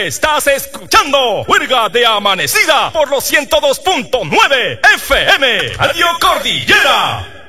Estás escuchando Juerga de Amanecida por los 102.9 FM. Radio Cordillera.